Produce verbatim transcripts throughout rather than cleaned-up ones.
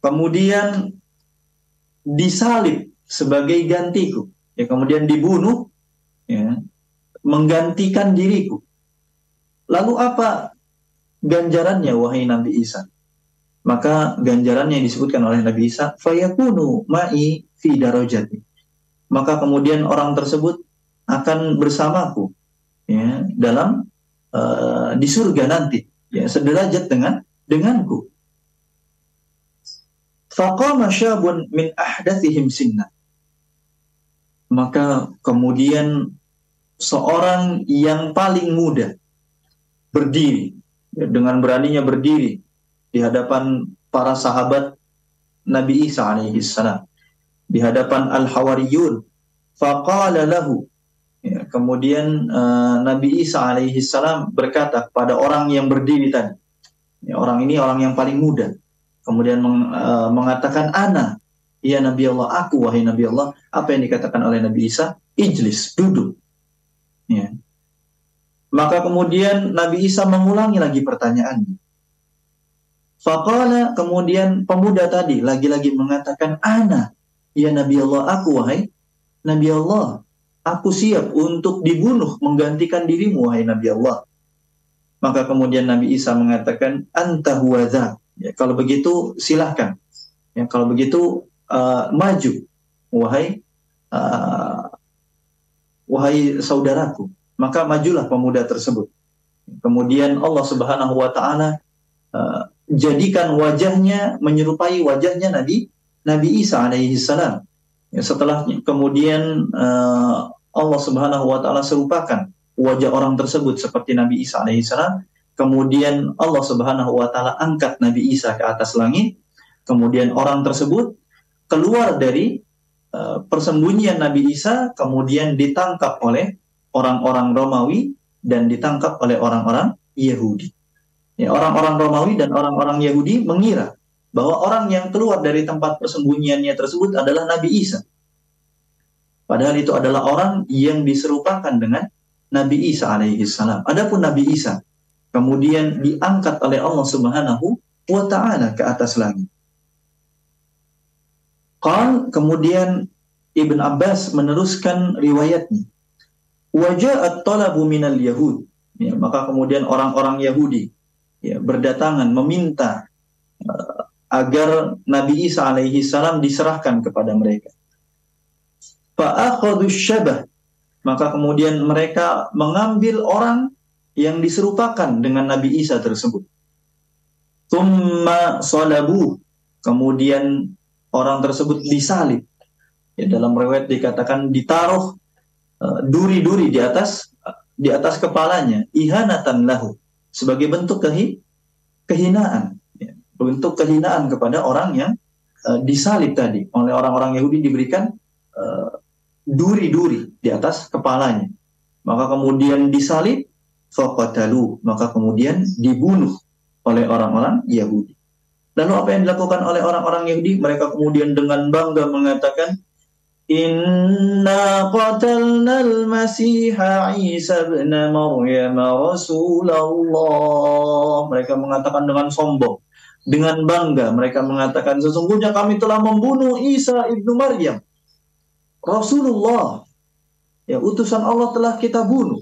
kemudian disalib sebagai gantiku, ya, kemudian dibunuh, ya, menggantikan diriku. Lalu apa ganjarannya wahai Nabi Isa? Maka ganjarannya yang disebutkan oleh Nabi Isa, fayakunu ma'i fi darajati. Maka kemudian orang tersebut akan bersamaku, ya, dalam uh, di surga nanti, ya, sederajat dengan denganku. Faqama syabun min ahdathihim sinna. Maka kemudian seorang yang paling muda berdiri, ya, dengan beraninya berdiri di hadapan para sahabat Nabi Isa alaihi salam, di hadapan al-hawariyun. Faqala lahu, ya, kemudian uh, Nabi Isa alaihi salam berkata pada orang yang berdiri tadi, ya, orang ini orang yang paling muda, kemudian meng, uh, mengatakan, ana, ya Nabi Allah, aku wahai Nabi Allah. Apa yang dikatakan oleh Nabi Isa? Ijlis, duduk, ya. Maka kemudian Nabi Isa mengulangi lagi pertanyaannya. Faqala, kemudian pemuda tadi lagi-lagi mengatakan, ana, ya Nabi Allah, aku wahai Nabi Allah, aku siap untuk dibunuh menggantikan dirimu wahai Nabi Allah. Maka kemudian Nabi Isa mengatakan, anta huwa dzak. Ya, kalau begitu silahkan. Ya, kalau begitu uh, maju, wahai uh, wahai saudaraku. Maka majulah pemuda tersebut. Kemudian Allah Subhanahu Wa Taala uh, jadikan wajahnya menyerupai wajahnya Nabi Nabi Isa alaihi salam. Ya, setelah kemudian uh, Allah Subhanahu Wa Taala serupakan wajah orang tersebut seperti Nabi Isa alaihi salam. Kemudian Allah Subhanahu Wa Taala angkat Nabi Isa ke atas langit. Kemudian orang tersebut keluar dari uh, persembunyian Nabi Isa, kemudian ditangkap oleh orang-orang Romawi dan ditangkap oleh orang-orang Yahudi. Ya, orang-orang Romawi dan orang-orang Yahudi mengira bahwa orang yang keluar dari tempat persembunyiannya tersebut adalah Nabi Isa. Padahal itu adalah orang yang diserupakan dengan Nabi Isa alaihi salam. Adapun Nabi Isa kemudian diangkat oleh Allah Subhanahu Wa Taala ke atas langit. Qal, kemudian Ibn Abbas meneruskan riwayatnya. Waja'at talabu minal yahud. Ya, maka kemudian orang-orang Yahudi, ya, berdatangan meminta uh, agar Nabi Isa alaihi salam diserahkan kepada mereka. Fa'akhadhu syabah. Maka kemudian mereka mengambil orang yang diserupakan dengan Nabi Isa tersebut. Tsumma salabu. Kemudian orang tersebut disalib. Ya, dalam riwayat dikatakan ditaruh uh, duri-duri di atas uh, di atas kepalanya, ihanatan lahu, sebagai bentuk kehi, kehinaan, ya, bentuk kehinaan kepada orang yang uh, disalib tadi. Oleh orang-orang Yahudi diberikan uh, duri-duri di atas kepalanya. Maka kemudian disalib, faqatalu, maka kemudian dibunuh oleh orang-orang Yahudi. Lalu apa yang dilakukan oleh orang-orang Yahudi? Mereka kemudian dengan bangga mengatakan, inna qatalna al-masiha Isa ibn Maryam Rasulullah. Mereka mengatakan dengan sombong, dengan bangga, mereka mengatakan, sesungguhnya kami telah membunuh Isa ibnu Maryam, Rasulullah, ya, utusan Allah telah kita bunuh.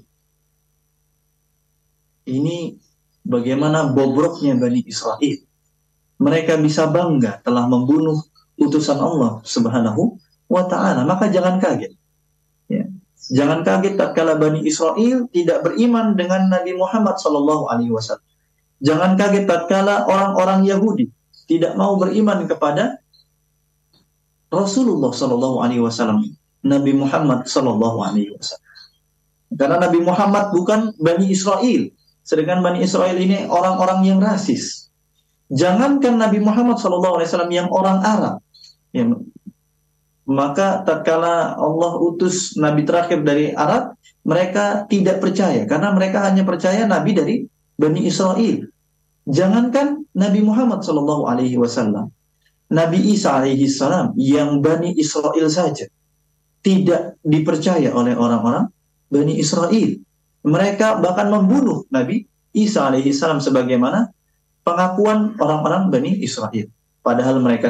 Ini bagaimana bobroknya Bani Israel. Mereka bisa bangga telah membunuh utusan Allah Subhanahu Wa Ta'ala. Maka jangan kaget, ya. Jangan kaget tatkala Bani Israel tidak beriman dengan Nabi Muhammad Sallallahu Alaihi Wasallam. Jangan kaget tatkala orang-orang Yahudi tidak mau beriman kepada Rasulullah Sallallahu Alaihi Wasallam, Nabi Muhammad Sallallahu Alaihi Wasallam. Karena Nabi Muhammad bukan Bani Israel, sedangkan Bani Israel ini orang-orang yang rasis. Jangankan Nabi Muhammad Sallallahu Alaihi Wasallam yang orang Arab, ya, maka tatkala Allah utus Nabi terakhir dari Arab, mereka tidak percaya karena mereka hanya percaya Nabi dari Bani Israel. Jangankan Nabi Muhammad Sallallahu Alaihi Wasallam, Nabi Isa alaihi salam yang Bani Israel saja tidak dipercaya oleh orang-orang Bani Israel. Mereka bahkan membunuh Nabi Isa alaihi salam sebagaimana pengakuan orang-orang Bani Israel. Padahal mereka